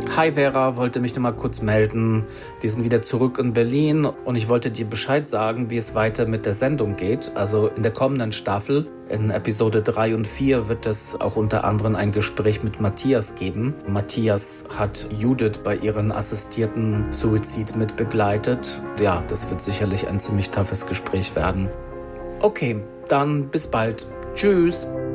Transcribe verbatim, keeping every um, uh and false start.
Hi Vera, wollte mich nur mal kurz melden. Wir sind wieder zurück in Berlin und ich wollte dir Bescheid sagen, wie es weiter mit der Sendung geht. Also in der kommenden Staffel, in Episode drei und vier, wird es auch unter anderem ein Gespräch mit Matthias geben. Matthias hat Judith bei ihren assistierten Suizid mit begleitet. Ja, das wird sicherlich ein ziemlich toughes Gespräch werden. Okay, dann bis bald. Tschüss.